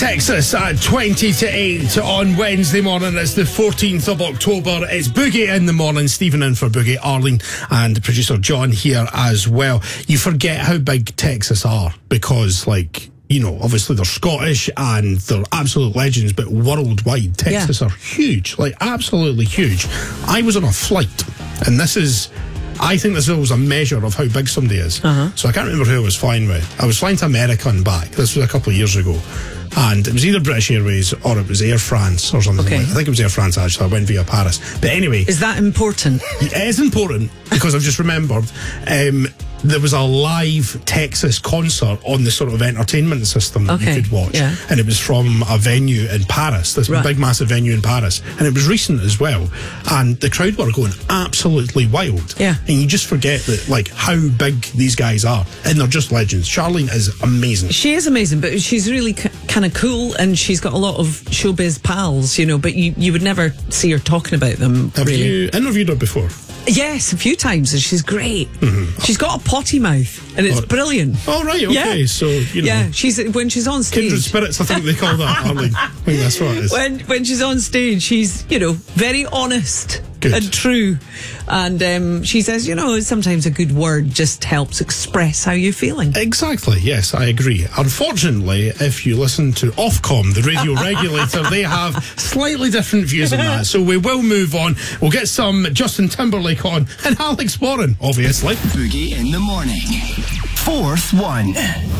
Text us at 20 to 8 on Wednesday morning. It's the 14th of October. It's Boogie in the morning. Stephen in for Boogie, Arlene and producer John here as well. You forget how big Texas are because, like, you know, obviously they're Scottish and they're absolute legends, but worldwide, Texas are huge, like absolutely huge. I was on a flight, and I think this was a measure of how big somebody is. So I can't remember who I was flying with. I was flying to America and back. This was a couple of years ago. And it was either British Airways or it was Air France or something. Okay. I think it was Air France, actually. I went via Paris. But anyway. Is that important? It is important because I've just remembered there was a live Texas concert on the sort of entertainment system that you could watch. Yeah. And it was from a venue in Paris, this big, massive venue in Paris. And it was recent as well. And the crowd were going absolutely wild. Yeah. And you just forget that, like, how big these guys are. And they're just legends. Charlene is amazing. She is amazing, but she's really kind of cool, and she's got a lot of showbiz pals, you know, but you would never see her talking about them. Have you interviewed her before? Yes, a few times, and she's great. She's got a potty mouth, and it's brilliant. Oh, right, okay. Yeah. So, you know. Yeah, when she's on stage. Kindred spirits, I think they call that, Arlene. I think that's what it is. When she's on stage, she's, you know, very honest. Good. And true. And she says, you know, sometimes a good word just helps express how you're feeling. Exactly, yes, I agree. Unfortunately, if you listen to Ofcom, the radio regulator, they have slightly different views on that. So we will move on. We'll get some Justin Timberlake on and Alex Warren, obviously. Boogie in the morning. Fourth one.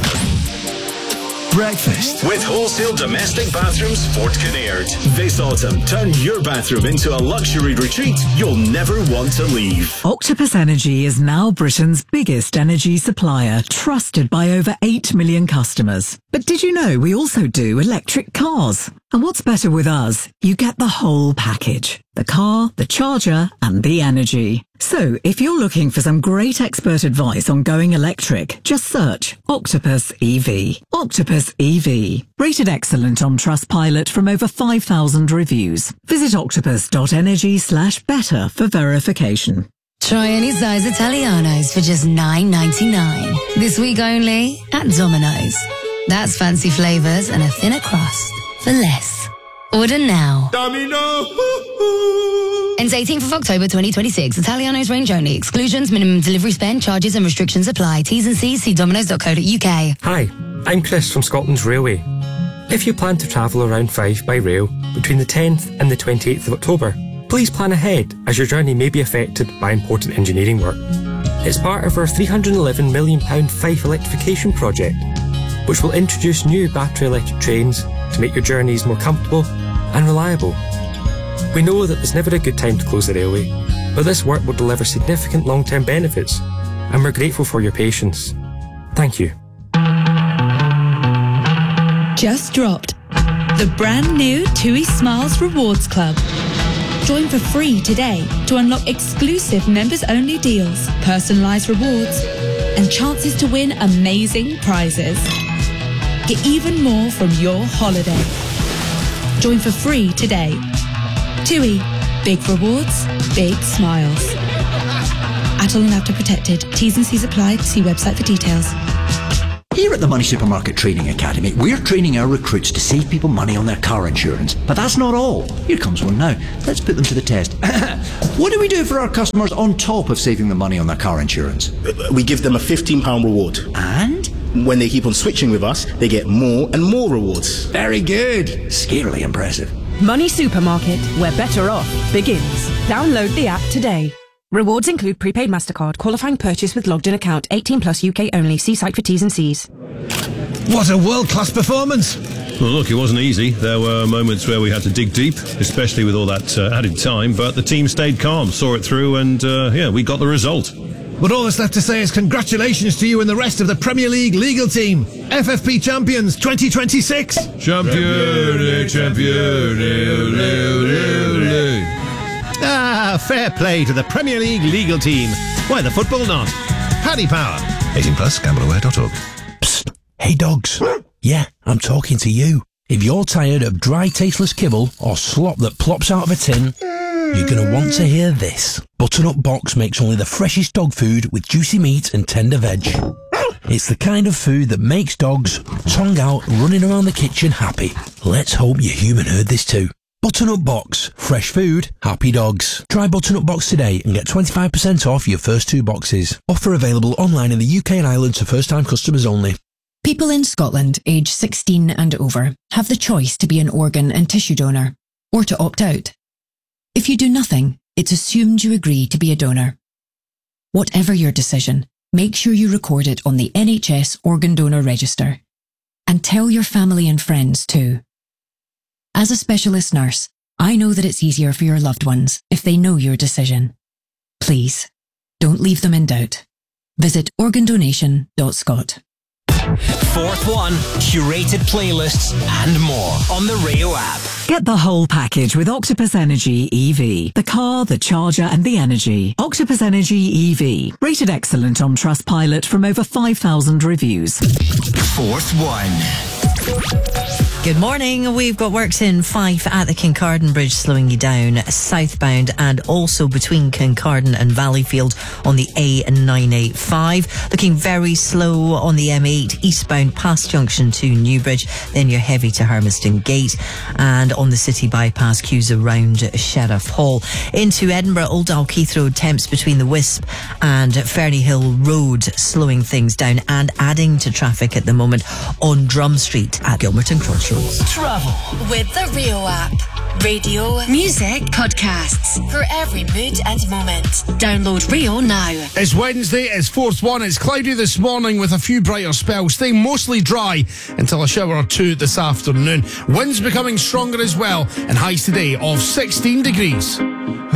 Breakfast with Wholesale Domestic Bathrooms Fort Kinnaird. This autumn, turn your bathroom into a luxury retreat you'll never want to leave. Octopus Energy is now Britain's biggest energy supplier, trusted by over 8 million customers. But did you know we also do electric cars? And what's better with us? You get the whole package. The car, the charger, and the energy. So, if you're looking for some great expert advice on going electric, just search Octopus EV. Octopus EV. Rated excellent on Trustpilot from over 5,000 reviews. Visit octopus.energy/better for verification. Try any size Italianos for just $9.99. This week only at Domino's. That's fancy flavours and a thinner crust for less. Order now. Domino. Ends 18th of October 2026. Italianos range only. Exclusions, minimum delivery spend, charges and restrictions apply. T's and C's, see dominos.co.uk. Hi, I'm Chris from Scotland's Railway. If you plan to travel around Fife by rail between the 10th and the 28th of October, please plan ahead as your journey may be affected by important engineering work. It's part of our £311 million Fife electrification project, which will introduce new battery electric trains to make your journeys more comfortable and reliable. We know that there's never a good time to close the railway, but this work will deliver significant long-term benefits, and we're grateful for your patience. Thank you. Just dropped the brand new TUI Smiles Rewards Club. Join for free today to unlock exclusive members-only deals, personalised rewards, and chances to win amazing prizes. Get even more from your holiday. Join for free today. TUI. Big rewards, big smiles. At all and after protected. T's and C's apply. See website for details. Here at the Money Supermarket Training Academy, we're training our recruits to save people money on their car insurance. But that's not all. Here comes one now. Let's put them to the test. What do we do for our customers on top of saving them money on their car insurance? We give them a £15 reward. And? When they keep on switching with us, they get more and more rewards. Very good. Scarily impressive. Money Supermarket, where better off begins. Download the app today. Rewards include prepaid MasterCard, qualifying purchase with logged in account, 18 plus UK only. See site for T's and C's. What a world-class performance! Well, look, it wasn't easy. There were moments where we had to dig deep, especially with all that added time, but the team stayed calm, saw it through, and we got the result. But all that's left to say is congratulations to you and the rest of the Premier League legal team. FFP Champions 2026. Champione. Fair play to the Premier League legal team. Why the football not? Paddy Power. 18 plus, gambleaware.org. Psst. Hey dogs. Yeah, I'm talking to you. If you're tired of dry, tasteless kibble or slop that plops out of a tin, you're going to want to hear this. Button Up Box makes only the freshest dog food with juicy meat and tender veg. It's the kind of food that makes dogs, tongue out, running around the kitchen happy. Let's hope your human heard this too. Butternut Box. Fresh food, happy dogs. Try Butternut Box today and get 25% off your first 2 boxes. Offer available online in the UK and Ireland to first-time customers only. People in Scotland aged 16 and over have the choice to be an organ and tissue donor, or to opt out. If you do nothing, it's assumed you agree to be a donor. Whatever your decision, make sure you record it on the NHS Organ Donor Register. And tell your family and friends too. As a specialist nurse, I know that it's easier for your loved ones if they know your decision. Please, don't leave them in doubt. Visit organdonation.scot. Fourth One, curated playlists and more on the Rio app. Get the whole package with Octopus Energy EV. The car, the charger and the energy. Octopus Energy EV. Rated excellent on Trustpilot from over 5,000 reviews. Fourth One. Good morning. We've got works in Fife at the Kincardine Bridge slowing you down southbound and also between Kincardine and Valleyfield on the A985. Looking very slow on the M8 eastbound past junction to Newbridge. Then you're heavy to Hermiston Gate and on the city bypass queues around Sheriff Hall. Into Edinburgh, Old Dalkeith Road, temps between the Wisp and Ferny Hill Road slowing things down and adding to traffic at the moment on Drum Street at Gilmerton Crossroads. Travel with the Rio app. Radio, music, podcasts for every mood and moment. Download Rio now. It's Wednesday, it's Fourth One. It's cloudy this morning with a few brighter spells, staying mostly dry until a shower or two this afternoon. Winds becoming stronger as well, and highs today of 16 degrees.